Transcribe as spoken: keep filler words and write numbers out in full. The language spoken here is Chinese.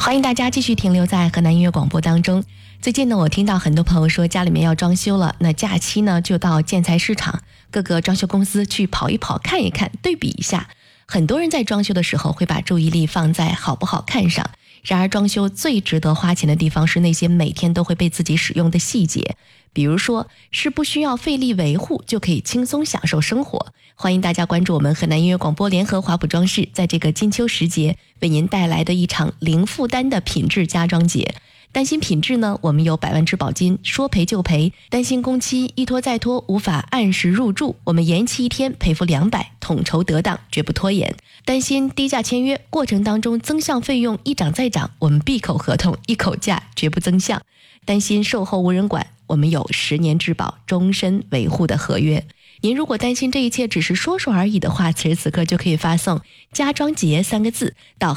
欢迎大家继续停留在河南音乐广播当中。最近呢，我听到很多朋友说家里面要装修了，那假期呢就到建材市场各个装修公司去跑一跑，看一看，对比一下。很多人在装修的时候会把注意力放在好不好看上，然而装修最值得花钱的地方是那些每天都会被自己使用的细节，比如说是不需要费力维护就可以轻松享受生活。欢迎大家关注我们河南音乐广播联合华普装饰在这个金秋时节为您带来的一场零负担的品质家装节。担心品质呢，我们有百万质保金，说赔就赔。担心工期一拖再拖，无法按时入住，我们延期一天赔付两百，统筹得当，绝不拖延。担心低价签约过程当中增项费用一涨再涨，我们闭口合同一口价，绝不增项。担心售后无人管，我们有十年质保、终身维护的合约。您如果担心这一切只是说说而已的话，此时此刻就可以发送家装节三个字到